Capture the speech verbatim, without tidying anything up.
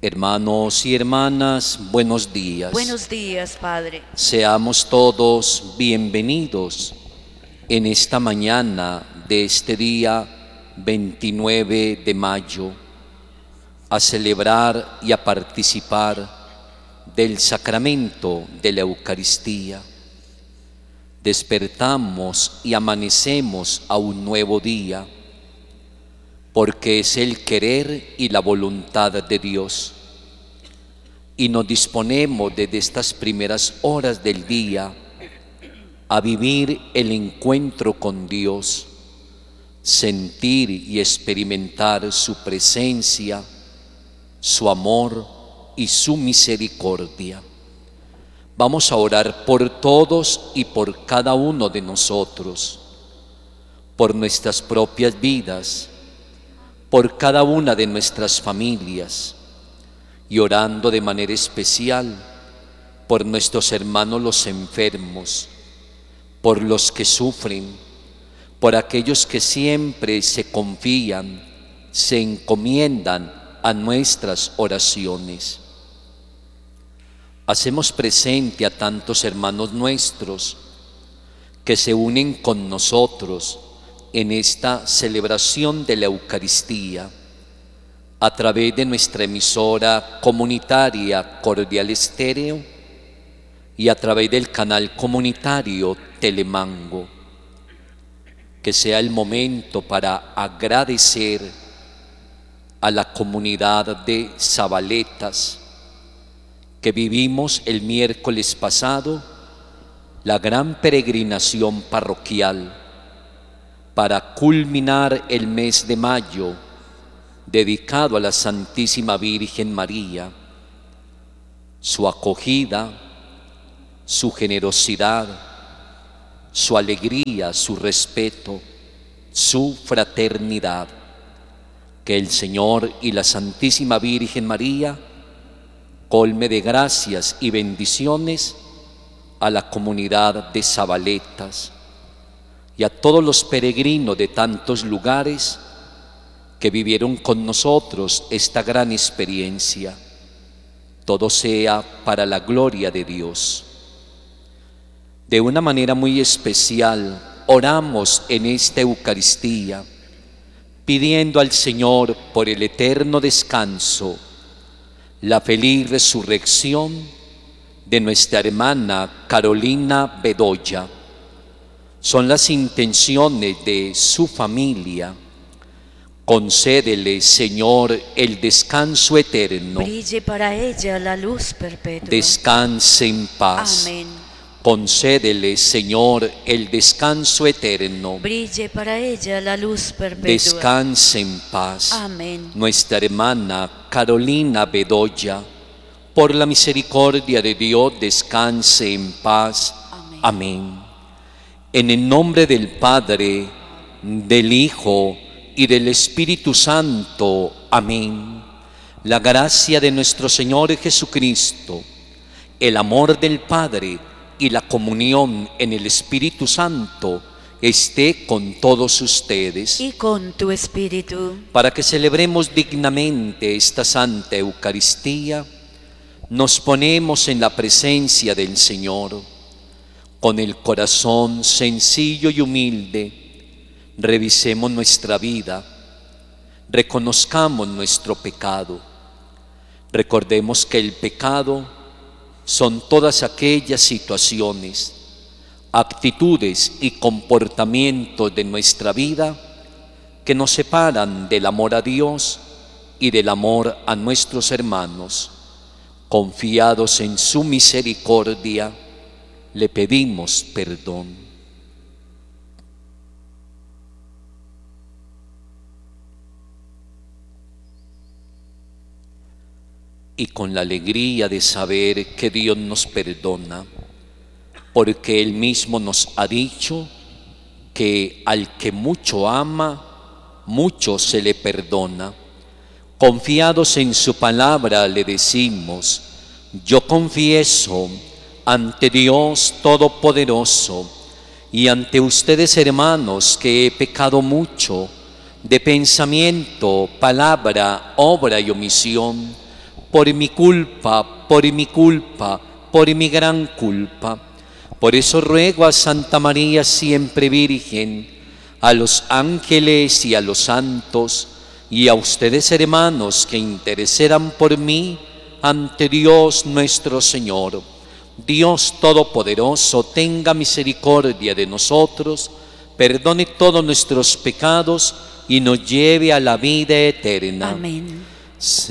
Hermanos y hermanas, buenos días. Buenos días, Padre. Seamos todos bienvenidos en esta mañana de este día veintinueve de mayo a celebrar y a participar del sacramento de la Eucaristía. Despertamos y amanecemos a un nuevo día, porque es el querer y la voluntad de Dios. Y nos disponemos desde estas primeras horas del día a vivir el encuentro con Dios, sentir y experimentar su presencia, su amor y su misericordia. Vamos a orar por todos y por cada uno de nosotros, por nuestras propias vidas, por cada una de nuestras familias, y orando de manera especial por nuestros hermanos los enfermos, por los que sufren, por aquellos que siempre se confían, se encomiendan a nuestras oraciones. Hacemos presente a tantos hermanos nuestros que se unen con nosotros en esta celebración de la Eucaristía a través de nuestra emisora comunitaria Cordial Estéreo y a través del canal comunitario Telemango. Que sea el momento para agradecer a la comunidad de Zabaletas que vivimos el miércoles pasado la gran peregrinación parroquial para culminar el mes de mayo dedicado a la Santísima Virgen María. Su acogida, su generosidad, su alegría, su respeto, su fraternidad. Que el Señor y la Santísima Virgen María colme de gracias y bendiciones a la comunidad de Zabaletas y a todos los peregrinos de tantos lugares que vivieron con nosotros esta gran experiencia. Todo sea para la gloria de Dios. De una manera muy especial, oramos en esta Eucaristía, pidiendo al Señor por el eterno descanso, la feliz resurrección de nuestra hermana Carolina Bedoya. Son las intenciones de su familia. Concédele, Señor, el descanso eterno. Brille para ella la luz perpetua. Descanse en paz. Amén. Concédele, Señor, el descanso eterno. Brille para ella la luz perpetua. Descanse en paz. Amén. Nuestra hermana Carolina Bedoya, por la misericordia de Dios, descanse en paz. Amén. Amén. En el nombre del Padre, del Hijo y del Espíritu Santo. Amén. La gracia de nuestro Señor Jesucristo, el amor del Padre y la comunión en el Espíritu Santo esté con todos ustedes. Y con tu espíritu. Para que celebremos dignamente esta Santa Eucaristía, nos ponemos en la presencia del Señor. Con el corazón sencillo y humilde, revisemos nuestra vida, reconozcamos nuestro pecado. Recordemos que el pecado son todas aquellas situaciones, actitudes y comportamientos de nuestra vida que nos separan del amor a Dios y del amor a nuestros hermanos. Confiados en su misericordia, le pedimos perdón. Y con la alegría de saber que Dios nos perdona, porque Él mismo nos ha dicho que al que mucho ama, mucho se le perdona. Confiados en su palabra le decimos: yo confieso ante Dios Todopoderoso y ante ustedes, hermanos, que he pecado mucho de pensamiento, palabra, obra y omisión, por mi culpa, por mi culpa, por mi gran culpa. Por eso ruego a Santa María siempre Virgen, a los ángeles y a los santos, y a ustedes hermanos que intercedan por mí ante Dios nuestro Señor. Dios Todopoderoso tenga misericordia de nosotros, perdone todos nuestros pecados y nos lleve a la vida eterna. Amén. Señor